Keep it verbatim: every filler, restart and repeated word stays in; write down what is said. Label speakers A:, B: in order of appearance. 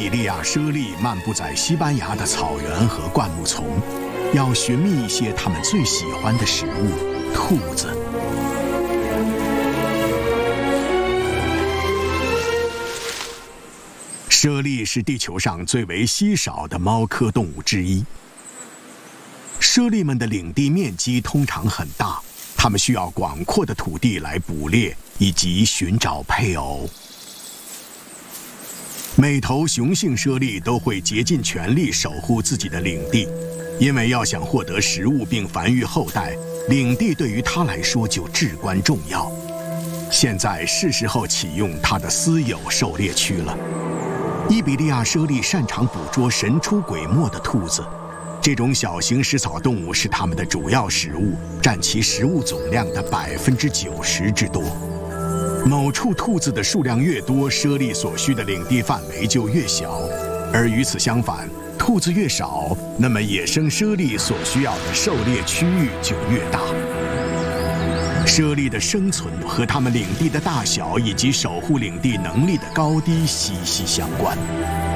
A: 比利亚猞猁漫步在西班牙的草原和灌木丛，要寻觅一些他们最喜欢的食物——兔子。猞猁是地球上最为稀少的猫科动物之一。猞猁们的领地面积通常很大，它们需要广阔的土地来捕猎以及寻找配偶。每头雄性猞猁都会竭尽全力守护自己的领地，因为要想获得食物并繁育后代，领地对于它来说就至关重要。现在是时候启用它的私有狩猎区了。伊比利亚猞猁擅长捕捉神出鬼没的兔子，这种小型食草动物是它们的主要食物，占其食物总量的百分之九十之多。某处兔子的数量越多，猞猁所需的领地范围就越小，而与此相反，兔子越少，那么野生猞猁所需要的狩猎区域就越大。猞猁的生存和它们领地的大小以及守护领地能力的高低息息相关。